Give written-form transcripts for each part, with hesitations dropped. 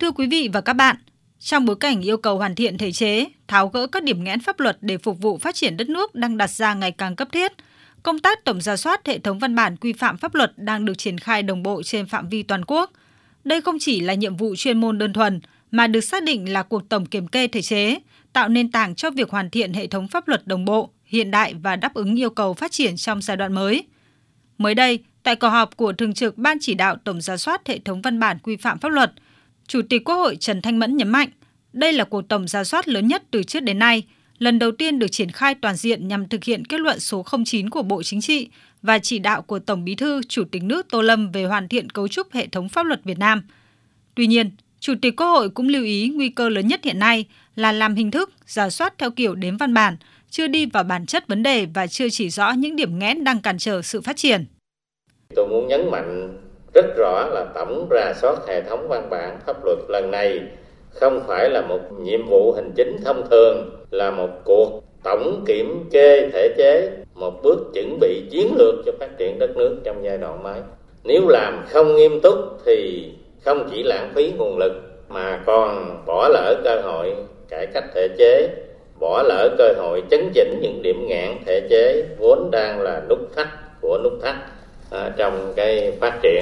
Thưa quý vị và các bạn, trong bối cảnh yêu cầu hoàn thiện thể chế, tháo gỡ các điểm nghẽn pháp luật để phục vụ phát triển đất nước đang đặt ra ngày càng cấp thiết, công tác tổng rà soát hệ thống văn bản quy phạm pháp luật đang được triển khai đồng bộ trên phạm vi toàn quốc. Đây không chỉ là nhiệm vụ chuyên môn đơn thuần, mà được xác định là cuộc tổng kiểm kê thể chế, tạo nền tảng cho việc hoàn thiện hệ thống pháp luật đồng bộ, hiện đại và đáp ứng yêu cầu phát triển trong giai đoạn mới. Mới đây, tại cuộc họp của Thường trực Ban Chỉ đạo Tổng rà soát hệ thống văn bản quy phạm pháp luật, Chủ tịch Quốc hội Trần Thanh Mẫn nhấn mạnh, đây là cuộc tổng rà soát lớn nhất từ trước đến nay, lần đầu tiên được triển khai toàn diện nhằm thực hiện kết luận số 09 của Bộ Chính trị và chỉ đạo của Tổng Bí thư Chủ tịch nước Tô Lâm về hoàn thiện cấu trúc hệ thống pháp luật Việt Nam. Tuy nhiên, Chủ tịch Quốc hội cũng lưu ý nguy cơ lớn nhất hiện nay là làm hình thức, rà soát theo kiểu đếm văn bản, chưa đi vào bản chất vấn đề và chưa chỉ rõ những điểm nghẽn đang cản trở sự phát triển. Tôi muốn nhấn mạnh rất rõ là tổng rà soát hệ thống văn bản pháp luật lần này không phải là một nhiệm vụ hành chính thông thường, là một cuộc tổng kiểm kê thể chế, một bước chuẩn bị chiến lược cho phát triển đất nước trong giai đoạn mới. Nếu làm không nghiêm túc thì không chỉ lãng phí nguồn lực mà còn bỏ lỡ cơ hội cải cách thể chế, bỏ lỡ cơ hội chấn chỉnh những điểm nghẽn thể chế vốn đang là nút thắt của nút thắt trong cái phát triển.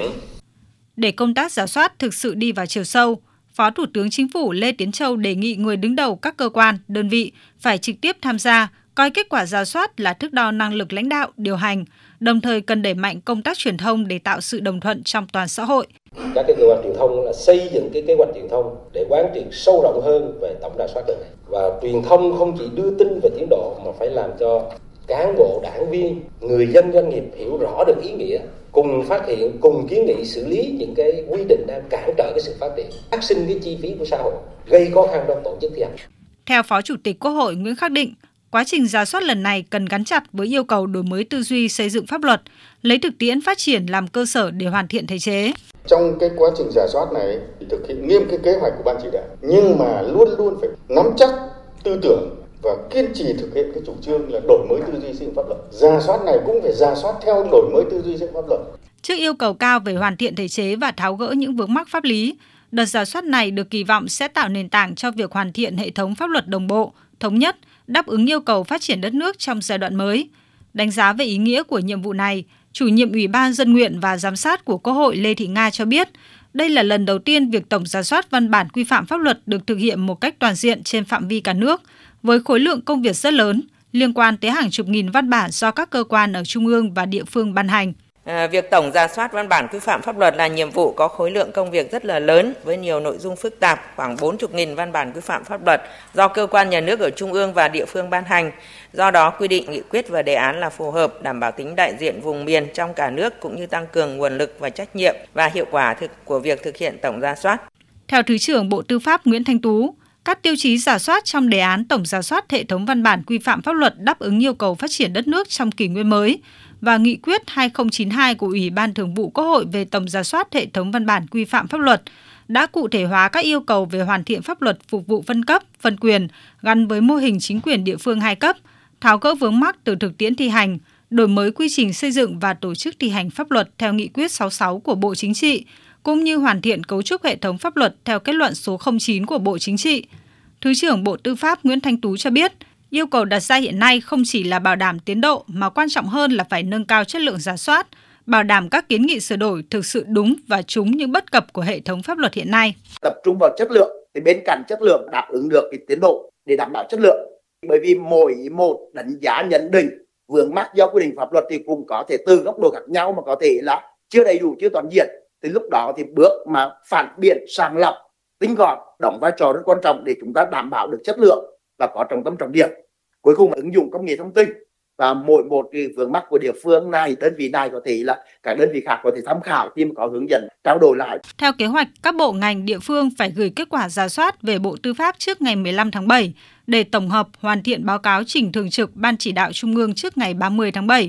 Để công tác rà soát thực sự đi vào chiều sâu, Phó Thủ tướng Chính phủ Lê Tiến Châu đề nghị người đứng đầu các cơ quan, đơn vị phải trực tiếp tham gia, coi kết quả rà soát là thước đo năng lực lãnh đạo, điều hành, đồng thời cần đẩy mạnh công tác truyền thông để tạo sự đồng thuận trong toàn xã hội. Các cơ quan truyền thông là xây dựng kế hoạch truyền thông để quán triệt sâu rộng hơn về tổng rà soát lần này. Và truyền thông không chỉ đưa tin về tiến độ mà phải làm cho cán bộ, đảng viên, người dân, doanh nghiệp hiểu rõ được ý nghĩa, cùng phát hiện, cùng kiến nghị xử lý những cái quy định đang cản trở cái sự phát triển, phát sinh cái chi phí của xã hội, gây khó khăn trong tổ chức thi hành. Theo Phó Chủ tịch Quốc hội Nguyễn Khắc Định, quá trình rà soát lần này cần gắn chặt với yêu cầu đổi mới tư duy xây dựng pháp luật, lấy thực tiễn phát triển làm cơ sở để hoàn thiện thể chế. Trong cái quá trình rà soát này thì thực hiện nghiêm cái kế hoạch của Ban Chỉ đạo, nhưng mà luôn luôn phải nắm chắc tư tưởng và kiên trì thực hiện cái chủ trương là đổi mới tư duy xây dựng pháp luật. Rà soát này cũng phải rà soát theo đổi mới tư duy xây dựng pháp luật. Trước yêu cầu cao về hoàn thiện thể chế và tháo gỡ những vướng mắc pháp lý, đợt rà soát này được kỳ vọng sẽ tạo nền tảng cho việc hoàn thiện hệ thống pháp luật đồng bộ, thống nhất, đáp ứng yêu cầu phát triển đất nước trong giai đoạn mới. Đánh giá về ý nghĩa của nhiệm vụ này, Chủ nhiệm Ủy ban Dân nguyện và Giám sát của Quốc hội Lê Thị Nga cho biết, đây là lần đầu tiên việc tổng rà soát văn bản quy phạm pháp luật được thực hiện một cách toàn diện trên phạm vi cả nước, với khối lượng công việc rất lớn, liên quan tới hàng chục nghìn văn bản do các cơ quan ở trung ương và địa phương ban hành. Việc tổng rà soát văn bản quy phạm pháp luật là nhiệm vụ có khối lượng công việc rất là lớn với nhiều nội dung phức tạp, khoảng 40.000 văn bản quy phạm pháp luật do cơ quan nhà nước ở trung ương và địa phương ban hành. Do đó, quy định, nghị quyết và đề án là phù hợp, đảm bảo tính đại diện vùng miền trong cả nước cũng như tăng cường nguồn lực và trách nhiệm và hiệu quả của việc thực hiện tổng rà soát. Theo Thứ trưởng Bộ Tư pháp Nguyễn Thanh Tú, các tiêu chí rà soát trong đề án tổng rà soát hệ thống văn bản quy phạm pháp luật đáp ứng yêu cầu phát triển đất nước trong kỷ nguyên mới và nghị quyết 2092 của Ủy ban Thường vụ Quốc hội về tổng rà soát hệ thống văn bản quy phạm pháp luật đã cụ thể hóa các yêu cầu về hoàn thiện pháp luật phục vụ phân cấp, phân quyền gắn với mô hình chính quyền địa phương 2 cấp, tháo gỡ vướng mắc từ thực tiễn thi hành, đổi mới quy trình xây dựng và tổ chức thi hành pháp luật theo nghị quyết 66 của Bộ Chính trị, cũng như hoàn thiện cấu trúc hệ thống pháp luật theo kết luận số 09 của Bộ Chính trị. Thứ trưởng Bộ Tư pháp Nguyễn Thanh Tú cho biết, yêu cầu đặt ra hiện nay không chỉ là bảo đảm tiến độ mà quan trọng hơn là phải nâng cao chất lượng rà soát, bảo đảm các kiến nghị sửa đổi thực sự đúng và trúng những bất cập của hệ thống pháp luật hiện nay. Tập trung vào chất lượng thì bên cạnh chất lượng đáp ứng được cái tiến độ để đảm bảo chất lượng. Bởi vì mỗi một đánh giá nhận định vướng mắc do quy định pháp luật thì cũng có thể từ góc độ khác nhau mà có thể là chưa đầy đủ, chưa toàn diện. Thì lúc đó thì bước mà phản biện, sàng lọc, tinh gọn đóng vai trò rất quan trọng để chúng ta đảm bảo được chất lượng và có trọng tâm trọng điểm. Cuối cùng là ứng dụng công nghệ thông tin và mỗi một cái vướng mắc của địa phương này, đơn vị này có thể là các đơn vị khác có thể tham khảo khi mà có hướng dẫn trao đổi lại. Theo kế hoạch, các bộ ngành địa phương phải gửi kết quả rà soát về Bộ Tư pháp trước ngày 15 tháng 7 để tổng hợp hoàn thiện báo cáo trình Thường trực Ban Chỉ đạo Trung ương trước ngày 30 tháng 7.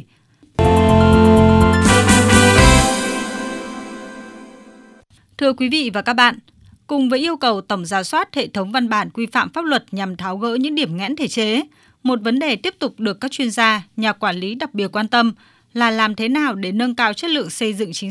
Thưa quý vị và các bạn, cùng với yêu cầu tổng rà soát hệ thống văn bản quy phạm pháp luật nhằm tháo gỡ những điểm nghẽn thể chế, một vấn đề tiếp tục được các chuyên gia, nhà quản lý đặc biệt quan tâm là làm thế nào để nâng cao chất lượng xây dựng chính